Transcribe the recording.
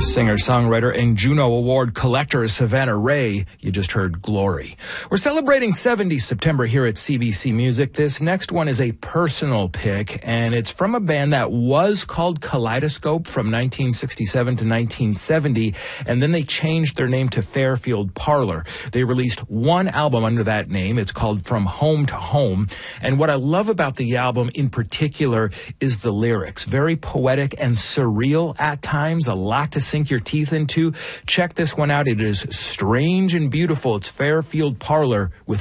Singer-songwriter and Juno Award collector Savannah Ray. You just heard Glory. We're celebrating 70 September here at CBC Music. This next one is a personal pick, and it's from a band that was called Kaleidoscope from 1967 to 1970, and then they changed their name to Fairfield Parlor. They released one album under that name. It's called From Home to Home, and what I love about the album in particular is the lyrics. Very poetic and surreal at times, a lot to sink your teeth into. Check this one out. It is strange and beautiful. It's Fairfield Parlor with